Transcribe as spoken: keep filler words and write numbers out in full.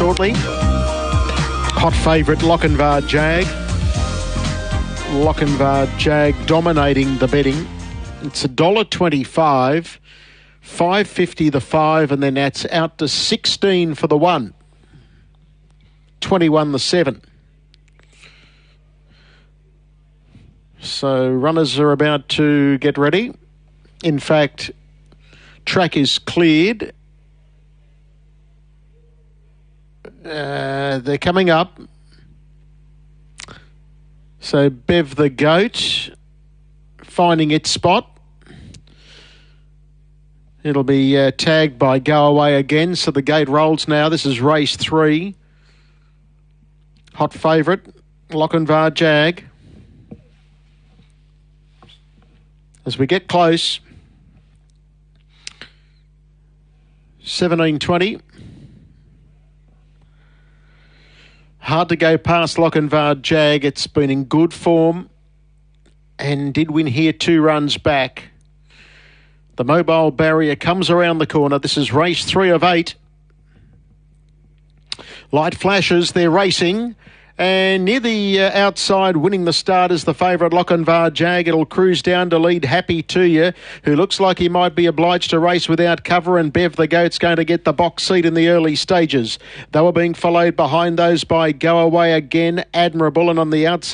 shortly. Hot favourite Lochinvar Jag. Lochinvar Jag dominating the betting. It's one dollar twenty-five, five fifty the five, and then that's out to sixteen for the one. twenty-one the seven. So runners are about to get ready. In fact, track is cleared. Uh, they're coming up. So Bev the Goat finding its spot. It'll be uh, tagged by Go Away again. So the gate rolls now. This is race three. Hot favourite, Lochinvar Jag. As we get close, seventeen twenty. Hard to go past Lochinvar Jag. It's been in good form and did win here two runs back. The mobile barrier comes around the corner. This is race three of eight. Light flashes, they're racing. And near the uh, outside, winning the start is the favourite Lochinvar Jag. It'll cruise down to lead Happy To You, who looks like he might be obliged to race without cover, and Bev the Goat's going to get the box seat in the early stages. They were being followed behind those by Go Away again, Admirable, and on the outside